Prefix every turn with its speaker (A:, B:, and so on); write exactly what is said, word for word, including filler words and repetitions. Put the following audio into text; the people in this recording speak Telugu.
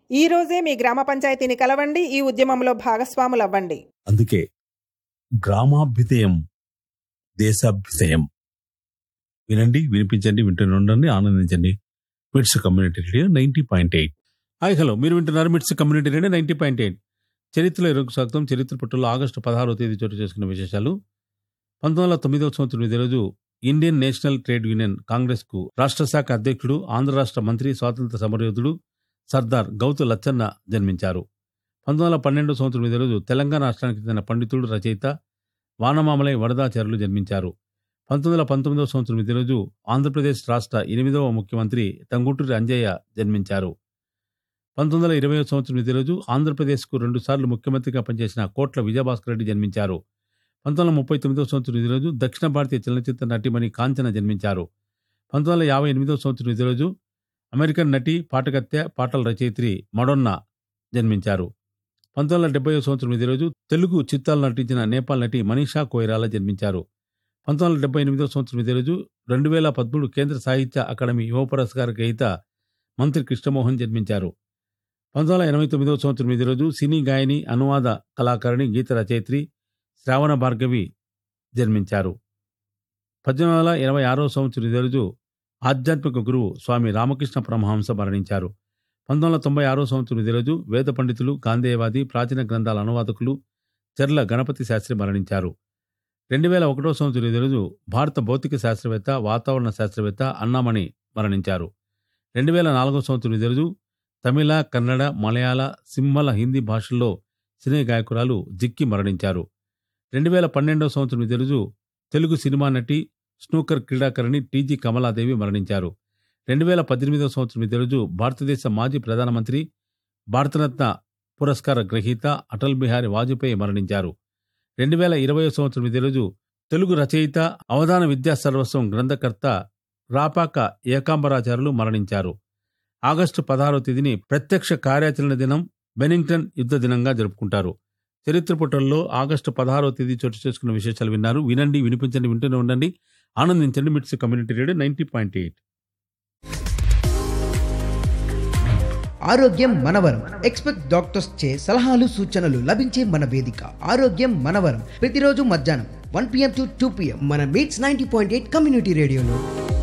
A: ఈ రోజే మీ గ్రామ పంచాయతీని కలవండి, ఈ ఉద్యమంలో భాగస్వాములవ్వండి.
B: అందుకే గ్రామాభ్యుదయం దేశాభ్యుదయం. వినండి, వినిపించండి, వింటూనే ఉండండి, ఆనందించండి. మిట్స్ community radio ninety point eight. Hi hello, మీరు వింటున్నారు మిట్స్ community radio ninety point eight. చరిత్రలో ఇరవై స్వాగతం. చరిత్ర పట్టులో ఆగస్టు పదహారవ తేదీ చోటు చేసుకున్న విశేషాలు. పంతొమ్మిది వందల తొమ్మిదవ సంవత్సరం ఇదే రోజు Indian national trade union Congress కు రాష్ట్ర శాఖ అధ్యక్షుడు, ఆంధ్ర రాష్ట్ర మంత్రి, స్వాతంత్ర సమరయోధుడు సర్దార్ గౌతు లచ్చన్న జన్మించారు. పంతొమ్మిది వందల పన్నెండవ సంవత్సరం ఇదే రోజు తెలంగాణ రాష్ట్రానికి చెందిన పండితుడు, రచయిత వానమామలై వరదాచార్యులు జన్మించారు. పంతొమ్మిది వందల పంతొమ్మిదవ సంవత్సరం ఇదే రోజు ఆంధ్రప్రదేశ్ రాష్ట్ర ఎనిమిదవ ముఖ్యమంత్రి టంగుటూరి అంజయ్య జన్మించారు. పంతొమ్మిది వందల ఇరవై సంవత్సరం ఇదే రోజు ఆంధ్రప్రదేశ్కు రెండు సార్లు ముఖ్యమంత్రిగా పనిచేసిన కోట్ల విజయభాస్కర్ రెడ్డి జన్మించారు. పంతొమ్మిది వందల ముప్పై తొమ్మిదవ సంవత్సరం ఇదే రోజు దక్షిణ భారతీయ చలనచిత్ర నటిమణి కాంచన జన్మించారు. పంతొమ్మిది వందల యాభై ఎనిమిదవ సంవత్సరం ఇదే రోజు అమెరికన్ నటి, పాటకత్తె, పాటల రచయిత్రి మడోన్నా జన్మించారు. పంతొమ్మిది వందల డెబ్బై సంవత్సరం ఇదే రోజు తెలుగు చిత్రాలు నటించిన నేపాల్ నటి మనీషా కోయిరాలా జన్మించారు. పంతొమ్మిది వందల డెబ్బై ఎనిమిదవ సంవత్సరం ఇదే రోజు రెండు వేల పదమూడు కేంద్ర సాహిత్య అకాడమీ యువ పురస్కార గ్రహీత మంత్రి కృష్ణమోహన్ జన్మించారు. పంతొమ్మిది వందల ఎనభై తొమ్మిదవ సంవత్సరం ఇదే రోజు సినీ గాయని, అనువాద కళాకారిణి, గీత రచయిత్రి శ్రావణ భార్గవి జన్మించారు. పద్దెనిమిది వందల ఎనభై ఆరవ సంవత్సరం ఇదే రోజు ఆధ్యాత్మిక గురువు స్వామి రామకృష్ణ పరమహంస మరణించారు. పంతొమ్మిది వందల తొంభై ఆరవ సంవత్సరం ఇదే రోజు వేద పండితులు, గాంధేయవాది, ప్రాచీన గ్రంథాల అనువాదకులు చెర్ల గణపతి శాస్త్రి మరణించారు. రెండు వేల ఒకటో సంవత్సరం ఇదే రోజు భారత భౌతిక శాస్త్రవేత్త, వాతావరణ శాస్త్రవేత్త అన్నామణి మరణించారు. రెండు వేల నాలుగో సంవత్సరం ఇదే రోజు తమిళ, కన్నడ, మలయాళ, సింహళ, హిందీ భాషల్లో సినీ గాయకురాలు జిక్కి మరణించారు. రెండు వేల పన్నెండవ సంవత్సరం ఇదే రోజు తెలుగు సినిమా నటి, స్నూకర్ క్రీడాకారిణి టీజీ కమలాదేవి మరణించారు. రెండు వేల పద్దెనిమిదవ సంవత్సరం ఇదే రోజు భారతదేశ మాజీ ప్రధానమంత్రి, భారతరత్న పురస్కార గ్రహీత అటల్ బిహారీ వాజ్పేయి మరణించారు. రెండు వేల ఇరవై సంవత్సరం ఇదే రోజు తెలుగు రచయిత, అవధాన విద్యా సర్వస్వం గ్రంథకర్త రాపాక ఏకాంబరాచార్యులు మరణించారు. ఆగస్టు పదహారవ తేదీని ప్రత్యక్ష కార్యాచరణ దినం, బెనింగ్టన్ యుద్ధ దినంగా జరుపుకుంటారు. చరిత్ర పుటల్లో ఆగస్టు పదహారవ తేదీ చోటు చేసుకున్న విశేషాలు విన్నారు. వినండి, వినిపించండి, వింటూనే ఉండండి, ఆనందించండి. మిట్స్ community radio ninety point eight.
C: ఆరోగ్యం మనవరం. ఎక్స్పెక్ట్ డాక్టర్స్ చే సలహాలు, సూచనలు లభించే మన వేదిక ఆరోగ్యం మనవరం. ప్రతిరోజు మధ్యాహ్నం one PM to two PM మన meets ninety point eight community రేడియోలో.